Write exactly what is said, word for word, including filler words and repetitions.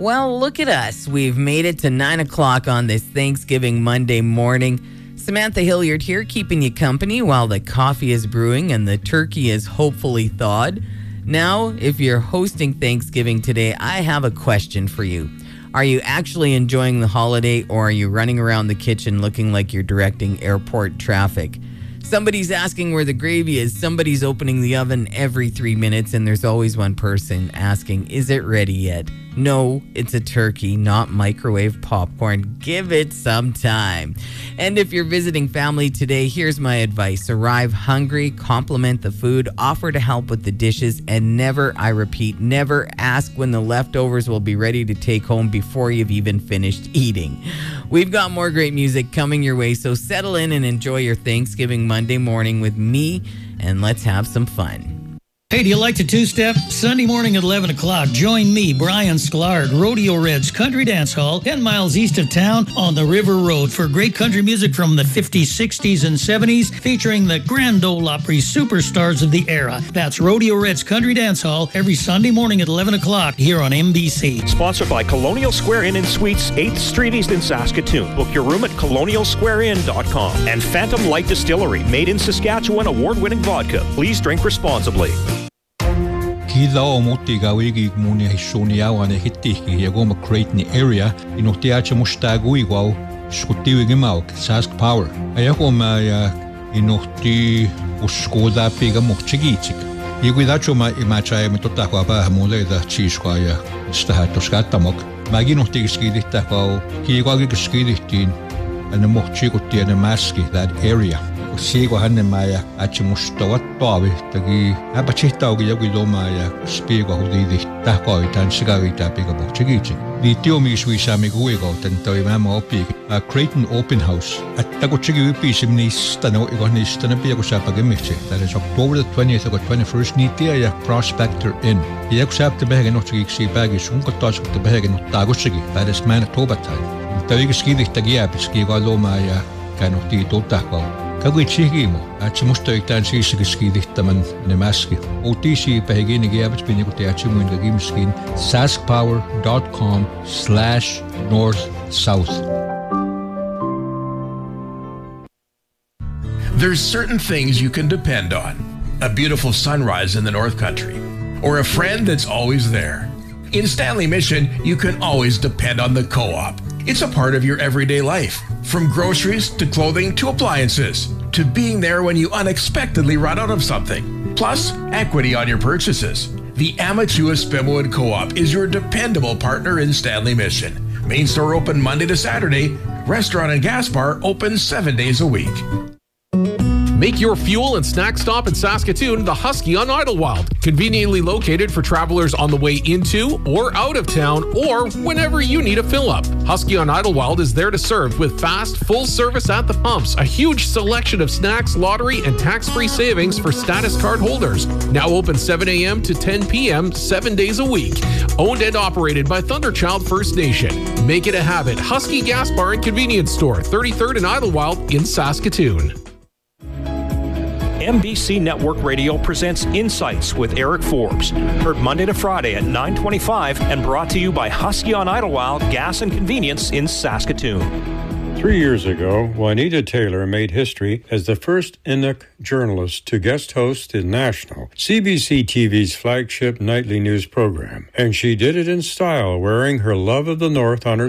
Well, look at us. We've made it to nine o'clock on this Thanksgiving Monday morning. Samantha Hilliard here, keeping you company while the coffee is brewing and the turkey is hopefully thawed. Now, if you're hosting Thanksgiving today, I have a question for you. Are you actually enjoying the holiday, or are you running around the kitchen looking like you're directing airport traffic? Somebody's asking where the gravy is. Somebody's opening the oven every three minutes, and there's always one person asking, is it ready yet? No, it's a turkey, not microwave popcorn. Give it some time. And if you're visiting family today, here's my advice. Arrive hungry, compliment the food, offer to help with the dishes, and never, I repeat, never ask when the leftovers will be ready to take home before you've even finished eating. We've got more great music coming your way, so settle in and enjoy your Thanksgiving Monday morning with me, and let's have some fun. Hey, do you like to two-step? Sunday morning at eleven o'clock, join me, Brian Sklar, Rodeo Reds Country Dance Hall, ten miles east of town on the River Road for great country music from the fifties, sixties, and seventies, featuring the Grand Ole Opry superstars of the era. That's Rodeo Reds Country Dance Hall every Sunday morning at eleven o'clock here on M B C. Sponsored by Colonial Square Inn and Suites, eighth Street East in Saskatoon. Book your room at colonial square inn dot com. And Phantom Light Distillery, made in Saskatchewan, award-winning vodka. Please drink responsibly. Kila o moti gawigi muni hishoni awane hitiki yagoma create ni area inoti acha mustagu igual skutiwi gemauk Sask Power. Ayako ma ya inoti uskoda pega mochigitik. Iguidacho ma imacha mitota kwa ba mole da chishwa ya stahato skatamok. Maginoti skidita kwa kiwagi skiditin and mochiguti and maski that area. Sigo hanne maya achi mustawa toavi tagi apachita ogi yogi loma ya spiego hudidi tako itan sigari tapiga bochigichi di tio mi suisa mi guego tanto imama opi a Creighton Open House at tago chigi upi simni stano igoni stana piago sapa gemichi. That is October the twentieth or twenty-first ni tia ya Prospector Inn iago sap te behege no chigi si bagi sunko tosk te behege no tago chigi. That is Manitoba time taviga skidi tagi apiski go loma ya kano ti totako Kagui chihimo, achi musta iktan si sigiskidihtaman nemaski. O T C pahigini giabit pinikuti achi muin gagimskin saskpower.com slash north south. There's certain things you can depend on. A beautiful sunrise in the North Country, or a friend that's always there. In Stanley Mission, you can always depend on the Co-op. It's a part of your everyday life, from groceries to clothing to appliances, to being there when you unexpectedly run out of something. Plus, equity on your purchases. The Amatua Spimwood Co-op is your dependable partner in Stanley Mission. Main store open Monday to Saturday. Restaurant and gas bar open seven days a week. Make your fuel and snack stop in Saskatoon the Husky on Idlewild. Conveniently located for travelers on the way into or out of town, or whenever you need a fill-up. Husky on Idlewild is there to serve with fast, full service at the pumps, a huge selection of snacks, lottery, and tax-free savings for status card holders. Now open seven a.m. to ten p.m. seven days a week. Owned and operated by Thunderchild First Nation. Make it a habit. Husky Gas Bar and Convenience Store, thirty-third and Idlewild in Saskatoon. M B C Network Radio presents Insights with Eric Forbes. Heard Monday to Friday at nine twenty-five and brought to you by Husky on Idlewild Gas and Convenience in Saskatoon. Three years ago, Juanita Taylor made history as the first Inuk journalist to guest host the national C B C T V's flagship nightly news program. And she did it in style, wearing her love of the North on her